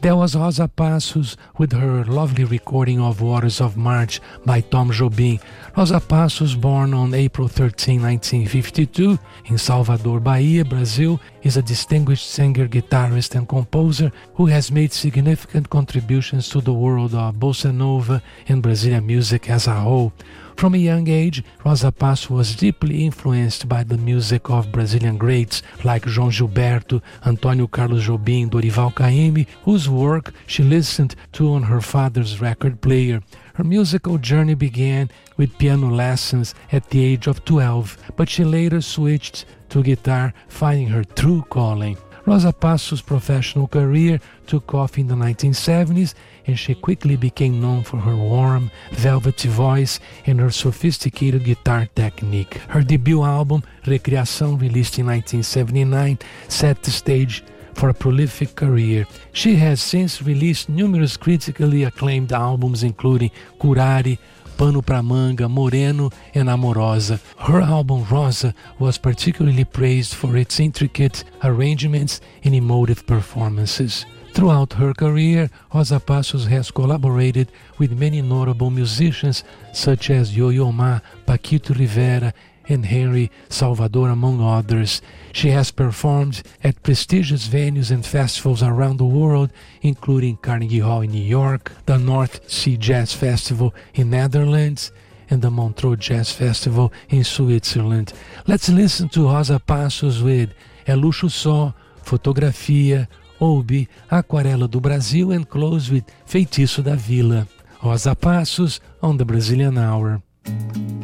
That was Rosa Passos with her lovely recording of Waters of March by Tom Jobim. Rosa Passos, born on April 13, 1952, in Salvador, Bahia, Brazil, is a distinguished singer, guitarist, and composer who has made significant contributions to the world of bossa nova and Brazilian music as a whole. From a young age, Rosa Passos was deeply influenced by the music of Brazilian greats like João Gilberto, Antônio Carlos Jobim, Dorival Caymmi, whose work she listened to on her father's record player. Her musical journey began with piano lessons at the age of 12, but she later switched to guitar, finding her true calling. Rosa Passos' professional career took off in the 1970s, and she quickly became known for her warm, velvety voice and her sophisticated guitar technique. Her debut album, Recriação, released in 1979, set the stage for a prolific career. She has since released numerous critically acclaimed albums, including Curare, Pano pra Manga, Moreno, and Amorosa. Her album Rosa was particularly praised for its intricate arrangements and emotive performances. Throughout her career, Rosa Passos has collaborated with many notable musicians such as Yo-Yo Ma, Paquito Rivera, and Henry Salvador, among others. She has performed at prestigious venues and festivals around the world, including Carnegie Hall in New York, the North Sea Jazz Festival in Netherlands, and the Montreux Jazz Festival in Switzerland. Let's listen to Rosa Passos with É Luxo Só, Fotografia, Oube, Aquarela do Brasil, and close with Feitiço da Vila. Rosa Passos on the Brazilian Hour.